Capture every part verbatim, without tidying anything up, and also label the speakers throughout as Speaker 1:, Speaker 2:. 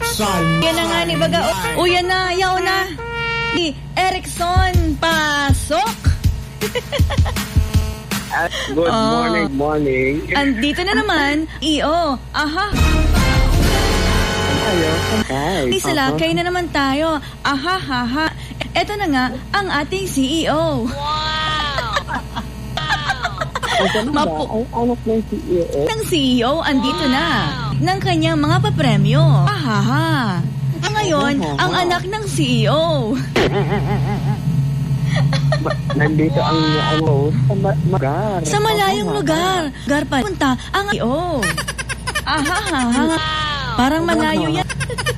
Speaker 1: Erickson.
Speaker 2: Yan na nga ni Baga. O yan na, yaw na. Ni Erickson, pasok.
Speaker 3: Good morning, oh, morning.
Speaker 2: Andito na naman, E O. Aha. Ni Salakay na naman tayo. Aha, ha, ha. Ito na nga ang ating C E O.
Speaker 3: Mapu ang anak ng C E O.
Speaker 2: Ng C E O, andito na. Ng kanyang mga papremyo. Ahaha. Ngayon, ang anak ng C E O.
Speaker 3: Nandito ang ano, sa lugar.
Speaker 2: Sa malayong lugar. Lugar pa punta ang C E O. Ahaha. Parang malayo yan.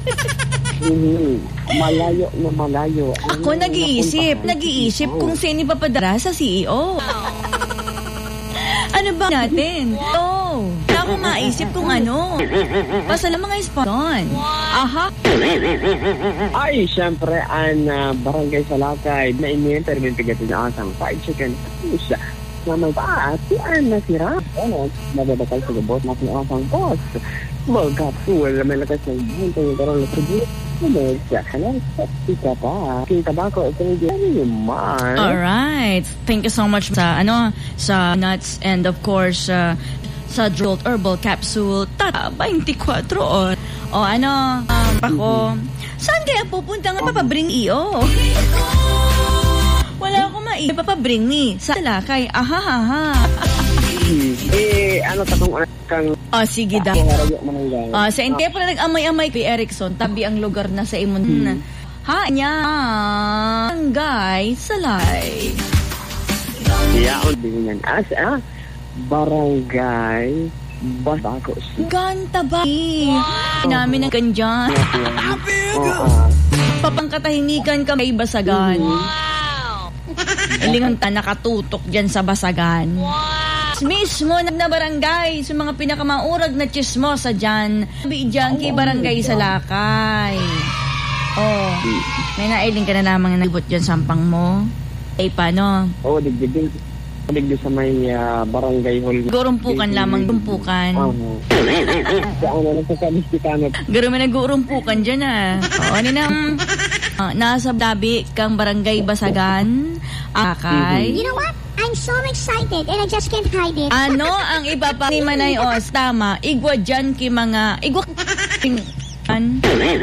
Speaker 3: Malayo na malayo.
Speaker 2: Ako nag-iisip. Nag-iisip kung sino ipapadara sa C E O. Ano ba natin? Oh, wala akong maisip kung ano. Basta lang mga spot-on. Aha.
Speaker 3: Ay, syempre, ang uh, barangay Salakay na ini-interview tigatin na asang fried chicken. Isa. Naman pa, si Anna Sira. Ano, nababakal sa gabot na asang boss. Magkapsul, may lakas ng buhon tayo karong lakas.
Speaker 2: Alright. Thank you so much sa ano sa nuts and of course uh, sa Jolt Herbal Capsule tata twenty-four oras. O ano um, ako saan kaya pupunta nga papabring iyo? Wala akong mai papabring ni sa Salakay. Ahahaha.
Speaker 3: Eh, ano tatong kang...
Speaker 2: Oh, sige daw. Oh, sa hindi pala nag-amay-amay kay Erickson, tabi ang lugar na sa imon. Hmm. Ha, niya. Barangay Salay.
Speaker 3: Yaon din yan. As, ah, barangay Basako.
Speaker 2: Ganta ba? Wow. Namin ang kanyan. Papangkatahimikan ka may Basagan. Wow. Ilingan ta nakatutok dyan sa Basagan. Wow. Mismo na barangay sa mga pinakamaurag na chismosa dyan. Bidyan kay barangay Salakay. Oh, may nailing ka na namang nagibot dyan sampang mo. Eh, paano?
Speaker 3: Oo, oh, digdigdig. Digdig sa may uh, barangay hall.
Speaker 2: Gurumpukan lamang, gurumpukan. Oo. Garo may nag-urumpukan dyan ah. Oo, ano nang uh, nasa dabi kang barangay Basagan. Akay.
Speaker 4: You know what? I'm so excited and I just can't hide it.
Speaker 2: Ano ang iba pa ni Manay Os? Tama. Igwa dyan ki mga... Igwa... An?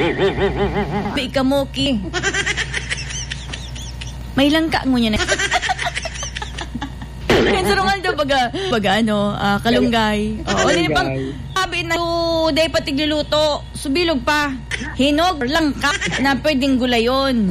Speaker 2: Ikamoki. May langka mo niya na. Kansurungan daw baga... Baga ano, uh, kalunggay. Oo, oh, hindi pang... Sabi na... Day patigluluto. Subilog pa. Hinog, langka na pwedeng gulayon.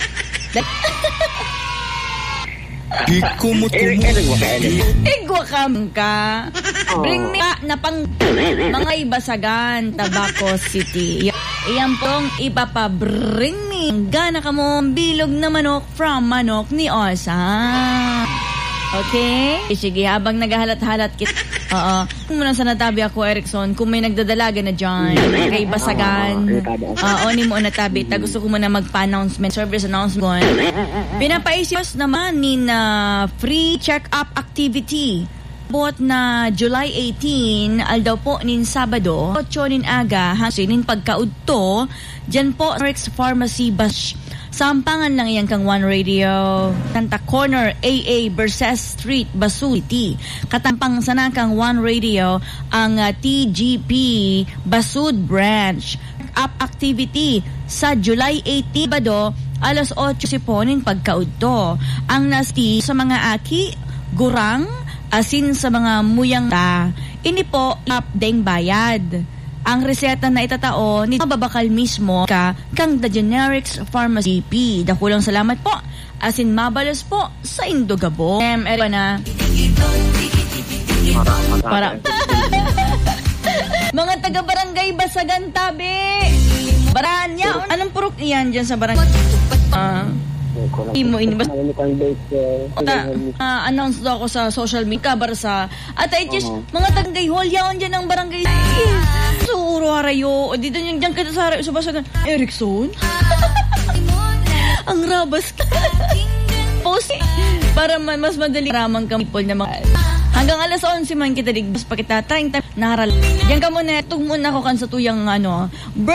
Speaker 2: Igwa ka ka. Bring me na pang mga Basagan, Tabaco City. Iyan pong ipapabring me. Gana ka mo bilog na manok from manok ni Osa. Okay? Sige, habang naghahalat-halat kita. Oo. Kung muna sa natabi ako, Erickson, kung may nagdadalaga na dyan, kay Basagan, oo, ni mo natabi. Ta gusto ko muna magpa-announcement, service announcement. Pinapaisip naman ni na free check-up activity. Bot na July eighteenth, aldaw po nin Sabado, otso nin aga, hangsin pagkaudto, dyan po, Rex Pharmacy Bus. Sampangan lang yan kang One Radio. Kanta Corner, A A Verses Street, Basud City. Katampang sana kang One Radio, ang uh, T G P Basud Branch. Up activity sa July eighteenth, Bado, alas otso siponin pagkaudto. Ang nasti sa mga aki, gurang, asin sa mga muyang ta. Ini po, updeng bayad. Ang reseta na itatao ni babakal mismo ka kang The Generics Pharmacy P. Dakulang salamat po. Asin mabalos po sa Indogabo. Em, eri na. Para. Mga taga-barangay Basagan tabi. Baranya. Anong purok iyan dyan sa barangay? Ah. Imo inibas. Uh, announce daw ako sa social media kabar sa at ay just uh-huh. Mga tagay hol yaon diyan ng barangay. Suro harayo o dito yung diyan kita sa harayo sa Basagan. Erickson. Ang rabas. Post para man, mas madali ramang kamipol na mga hanggang alas onse man kita digbas pa kita thirty naharal. Diyan ka muna tug muna ako kan sa tuyang ano.